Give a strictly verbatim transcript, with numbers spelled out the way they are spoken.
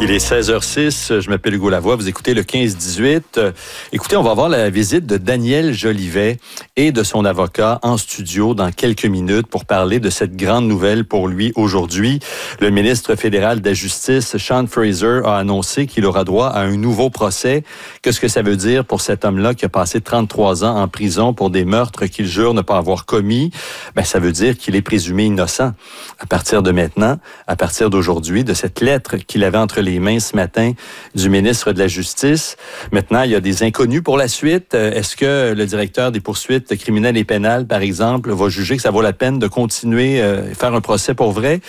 Il est seize heures six, je m'appelle Hugo Lavoie, vous écoutez le quinze dix-huit. Écoutez, on va voir la visite de Daniel Jolivet et de son avocat en studio dans quelques minutes pour parler de cette grande nouvelle pour lui aujourd'hui. Le ministre fédéral de la Justice, Sean Fraser, a annoncé qu'il aura droit à un nouveau procès. Qu'est-ce que ça veut dire pour cet homme-là qui a passé trente-trois ans en prison pour des meurtres qu'il jure ne pas avoir commis? Ben, ça veut dire qu'il est présumé innocent à partir de maintenant, à partir d'aujourd'hui, de cette lettre qu'il avait entre les mains ce matin du ministre de la Justice. Maintenant, il y a des inconnus pour la suite. Est-ce que le directeur des poursuites criminelles et pénales, par exemple, va juger que ça vaut la peine de continuer à faire un procès pour vrai?